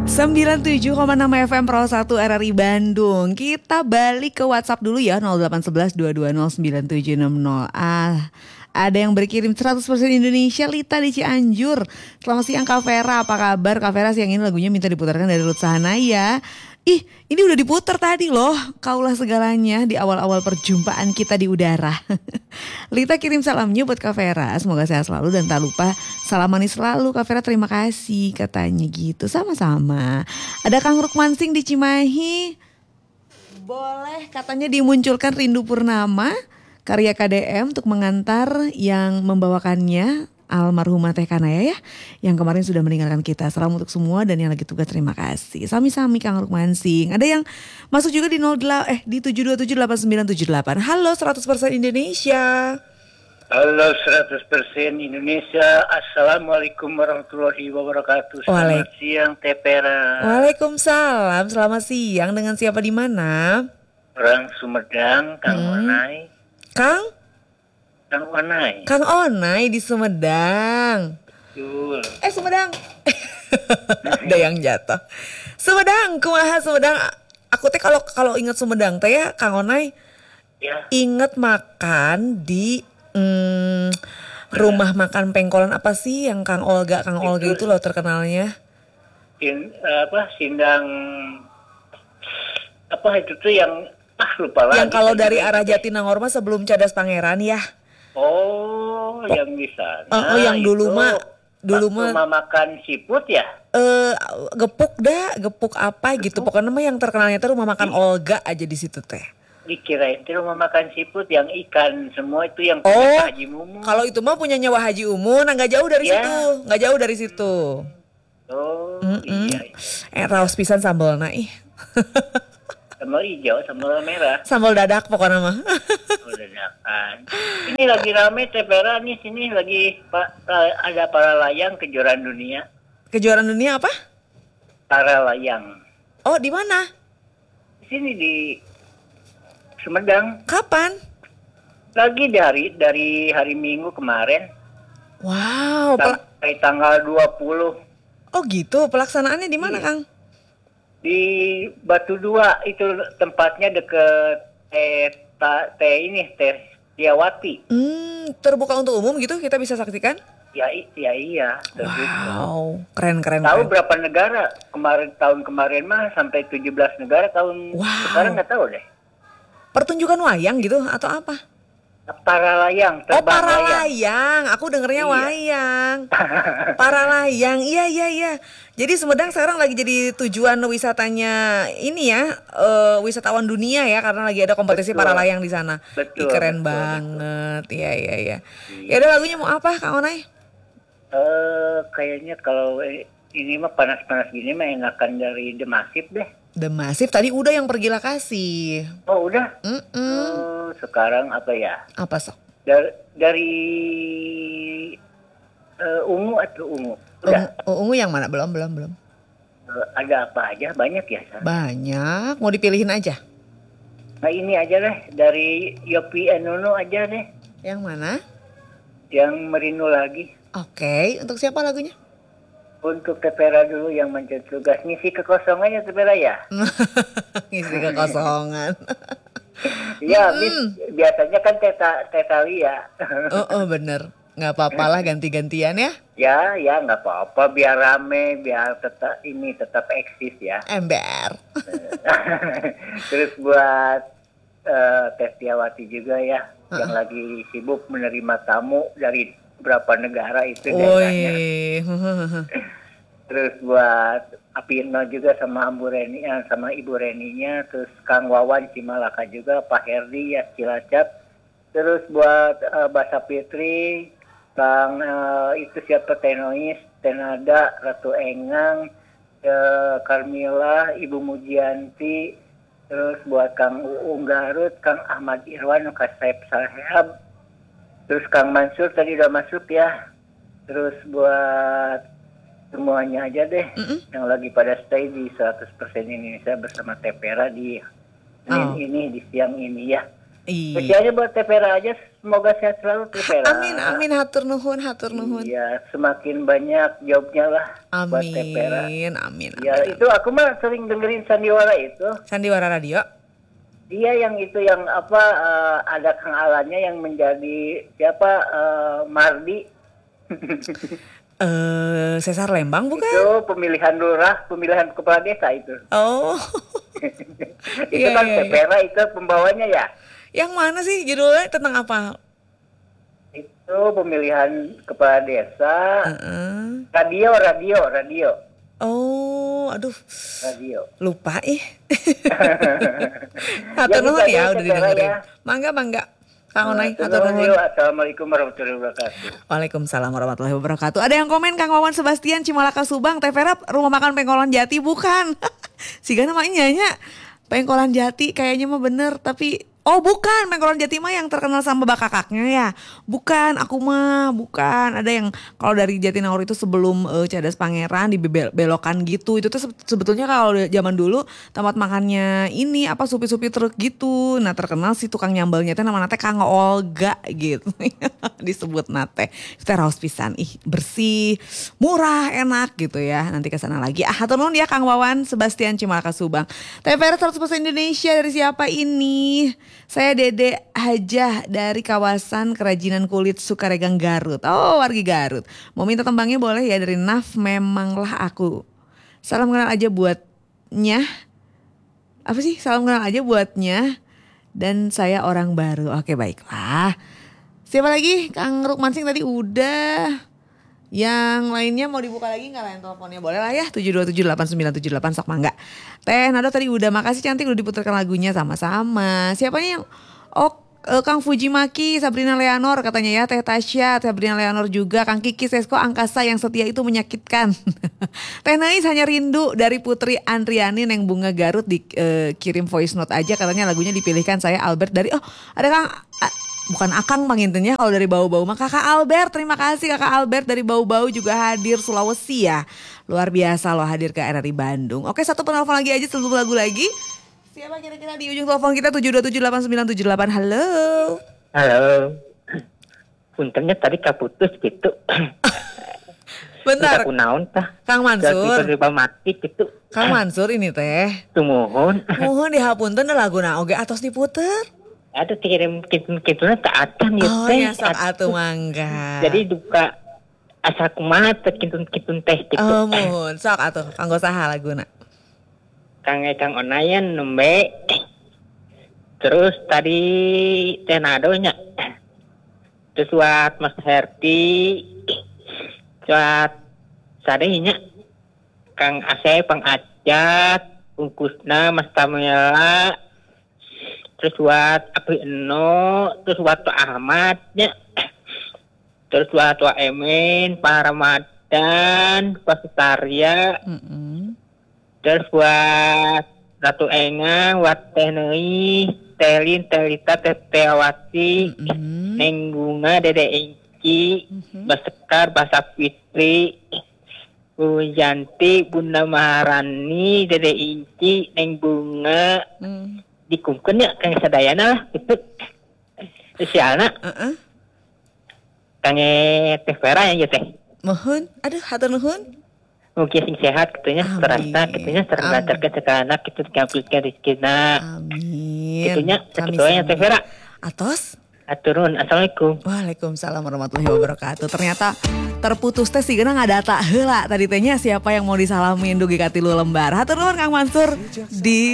97,6 FM Pro 1 RRI Bandung. Kita balik ke WhatsApp dulu ya, 0811 220 9760. Ada yang berkirim 100% Indonesia, Lita di Cianjur. Selamat siang Kak Vera, apa kabar? Kak Vera, siang ini lagunya minta diputarkan dari Ruth Sahanaya. Ini udah diputar tadi loh, Kaulah Segalanya di awal-awal perjumpaan kita di udara. Lita kirim salamnya buat Kak Vera, semoga sehat selalu dan tak lupa salam manis selalu Kak Vera, terima kasih katanya gitu. Sama-sama. Ada Kang Rukmansing di Cimahi, boleh katanya dimunculkan Rindu Purnama karya KDM untuk mengantar yang membawakannya almarhumah Teh Kanaya ya, yang kemarin sudah meninggalkan kita. Salam untuk semua dan yang lagi tugas terima kasih. Sami-sami Kang Rukmansing. Ada yang masuk juga di 7278978. Halo 100% Indonesia. Halo 100% Indonesia. Assalamualaikum warahmatullahi wabarakatuh. Selamat siang Teh Vera. Waalaikumsalam. Selamat siang. Dengan siapa di mana? Orang Sumedang, Kang Onai. Kang Onai di Sumedang. Betul. Sumedang. Ada yang jatuh. Sumedang, kumaha Sumedang? Aku teh kalau ingat Sumedang teh ya, Kang Onai. Ya. Ingat makan di rumah makan Pengkolan apa sih yang Kang Olga itu loh terkenalnya. Sindang apa itu tuh yang lupa lagi. Yang kalau dari arah Jatinangor mah sebelum Cadas Pangeran ya. Oh, yang di sana. Yang dulu mah rumah makan siput ya? Gepuk apa gitu. Pokoknya mah yang terkenalnya tuh rumah makan Olga aja di situ teh. Dikirain itu rumah makan siput yang ikan semua itu yang punya Haji Mumu. Kalau itu mah punya nyawa Haji Umu, nah nggak jauh dari situ. Oh, iya. Raos pisan sambalna Sambal hijau, sambal merah. Sambal dadak pokoknya mah. Dadakan. Ini lagi rame Teh Vera nih, sini lagi ada para layang kejuaraan dunia. Kejuaraan dunia apa? Para layang. Oh, di mana? Di sini di Sumedang. Kapan? Lagi dari hari Minggu kemarin. Wow. Sampai tanggal 20. Oh gitu, pelaksanaannya di mana, Kang? Di Batu Dua, itu tempatnya deket Teh Tiawati. Terbuka untuk umum gitu, kita bisa saksikan? Ya iya. Wow, keren. Tahu berapa negara? Tahun kemarin mah sampai 17 negara, sekarang nggak tahu deh. Pertunjukan wayang gitu atau apa? Para layang, para layang. Aku dengernya wayang. Para layang, iya. Jadi Sumedang sekarang lagi jadi tujuan wisatanya ini ya, wisatawan dunia ya, karena lagi ada kompetisi para layang di sana. Keren banget, iya. Ya udah, lagunya mau apa Kang Onai? Kayaknya kalau ini mah panas-panas gini mah enakan dari The Massive deh. The Massive tadi udah yang Pergilah Kasih. Oh udah? Sekarang apa ya? Apa sok? Dari Ungu atau Ungu? Udah. Ungu yang mana? Belum. Ada apa aja? Banyak ya? Banyak. Mau dipilihin aja? Nah ini aja deh. Dari Yopie and Nunu aja deh. Yang mana? Yang Merindu Lagi. Oke. Untuk siapa lagunya? Untuk Teh Vera dulu yang menjadi tugas. Ngisi kekosongannya Teh Vera ya? Ngisi kekosongan. Ya, biasanya kan Teta Lia. Bener. Nggak apa-apa lah, ganti-gantian ya? Ya nggak apa-apa, biar rame, biar tetap eksis ya. Ember. Terus buat Teh Tiawati juga ya, yang lagi sibuk menerima tamu dari berapa negara itu daerahnya. Terus buat Apino juga sama sama Ibu Reninya, terus Kang Wawan Cimalaka juga, Pak Herdi ya Cilacap. Terus buat Basa Fitri, Kang itu siapa, Tenois, Tenada, Ratu Engang, Carmila, Ibu Mujianti. Terus buat Kang Uung Garut, Kang Ahmad Irwan, Kak Saib Sahab. Terus Kang Mansur tadi udah masuk ya. Terus buat semuanya aja deh yang lagi pada stay di 100% Indonesia bersama Teh Vera di ini di siang ini ya. Iya. Spesialnya buat Tevera aja, semoga sehat selalu Tevera. Amin, hatur nuhun. Iya, semakin banyak jobnya lah buat Tevera. Amin. Ya, itu aku mah sering dengerin sandiwara itu. Sandiwara Radio. Dia yang itu yang apa ada Kang Alannya yang menjadi siapa Mardi. Sesar Lembang bukan? Itu pemilihan lurah, pemilihan kepala desa itu. Oh. Itu kan Tevera itu pembawanya ya. Yang mana sih judulnya tentang apa? Itu pemilihan kepala desa. Radio. Oh, aduh. Radio. Lupa Hatur nuhun ya udah didengerin. Ya. Mangga. Kang Onai, hatur nuhun. Assalamualaikum warahmatullahi wabarakatuh. Waalaikumsalam warahmatullahi wabarakatuh. Ada yang komen Kang Wawan Sebastian Cimalaka Subang, Tevera rumah makan Pengkolan Jati bukan? Siga namanya nya Pengkolan Jati kayaknya mah bener tapi bukan, Pengkolan Jati mah yang terkenal sama bakakaknya ya. Bukan, aku mah bukan. Ada yang kalau dari Jatinangor itu sebelum Cadas Pangeran di belokan gitu. Itu tuh sebetulnya kalau zaman dulu tempat makannya ini apa supi-supi truk gitu. Nah, terkenal si tukang nyambalnya teh namanya teh Kang Olga gitu. Disebut nate. Itu raos pisan. Bersih, murah, enak gitu ya. Nanti ke sana lagi. Hatur nuhun ya Kang Wawan Sebastian Cimalaka Subang. TVR 100% Indonesia dari siapa ini? Saya Dede Hajah dari kawasan Kerajinan Kulit Sukaregang Garut. Oh, wargi Garut. Mau minta tembangnya boleh ya dari Naf Memanglah Aku. Salam kenal aja buatnya. Apa sih? Salam kenal aja buatnya. Dan saya orang baru. Oke, baiklah. Siapa lagi? Kang Rukmansing tadi udah. Yang lainnya mau dibuka lagi gak lain teleponnya? Boleh lah ya 7278978 sok mangga. Teh Nado tadi udah, makasih cantik udah diputarkan lagunya sama-sama. Siapanya yang Kang Fujimaki, Sabrina Leonor katanya ya, Teh Tasya, Sabrina Leonor juga, Kang Kiki Sesko Angkasa yang setia itu menyakitkan. Teh Nais hanya rindu dari Putri Andriani Neng Bunga Garut dikirim voice note aja katanya lagunya dipilihkan saya Albert dari ada Kang bukan Akang pangintennya kalau dari Bau-Bau mah Kakak Albert. Terima kasih Kakak Albert dari Bau-Bau juga hadir Sulawesi ya. Luar biasa loh hadir ke RRI Bandung. Oke, satu penelpon lagi aja sebelum lagu lagi. Siapa kira-kira di ujung telepon kita 7278978. Halo. Halo. Puntennya tadi kaputus gitu. Bentar. Aku naon tah? Kang Mansur. Tiba-tiba mati gitu. Kang Mansur ini teh. Tumuhun. Mohon dihapunten laguna oge atos diputer. Ada kirim kituna tak akan ya teh. Oh ya sok atuh mangga. Jadi duka asa kumaha teh kitun teh gitu. Oh mohon sok atuh kanggo saha laguna. Kang Onayan nembe. Terus tadi teh nadonya. Terus buat Mas Herti. Buat sadenya Kang Asep Pang Acat, bungkusna Mas Tamela. Terus buat Api Eno, terus buat Pak Ahmadnya, terus buat Pak Emin, Pak Ramadan, Pak Sutaria, terus buat Ratu Engang, buat Teh Nei, Telin, Telita, Teh Teawati, Neng Bunga, Dede Engki, Mbak Sekar, Mbak Sapitri, Bu Yanti, Bunda Maharani, Dede Engki, Neng Bunga, dikumpulkan ya Kang Sadayana lah gitu. Sialna. Kang Tevera ya teh. Mohon, aduh hatur nuhun. Mungkin sing sehat katanya terasa katanya terlantarkan sekarang gitu dikampilkan rezekina. Amin. Itunya seketuanya Tevera. Atos? Aturun. Assalamualaikum. Waalaikumsalam warahmatullahi wabarakatuh. Ternyata terputus teh sigana ngadata heula tadi tehnya siapa yang mau disalamin dugi ka 3 lembar. Hatur nuhun Kang Mansur di